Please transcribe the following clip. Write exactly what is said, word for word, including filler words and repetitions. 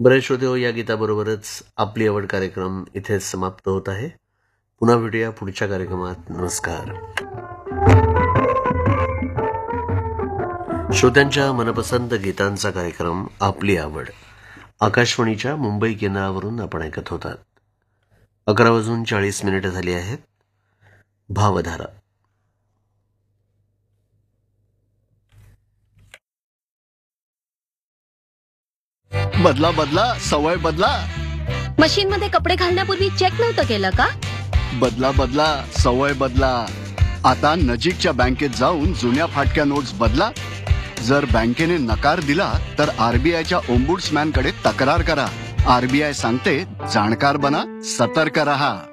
बरेच श्रोते हो, या गीताबरोबरच आपली आवड कार्यक्रम इथेच समाप्त होत आहे. पुन्हा भेटूया पुढच्या कार्यक्रमात. नमस्कार. श्रोत्यांच्या मनपसंत गीतांचा कार्यक्रम आपली आवड आकाशवाणीच्या मुंबई केंद्रावरून आपण ऐकत होतात. अकरा वाजून चाळीस मिनिटं झाली आहेत. भावधारा. बदला बदला सवय बदला. मशीन मध्ये कपडे घालण्यापूर्वी चेक नव्हतं केलं का? बदला बदला सवय बदला. आता नजीकच्या बँकेत जाऊन जुन्या फाटक्या नोट्स बदला. जर बँकेने नकार दिला तर आरबीआयच्या ओम्बुड्समॅन कडे तक्रार करा. आरबीआय सांगते, जाणकार बना, सतर्क रहा.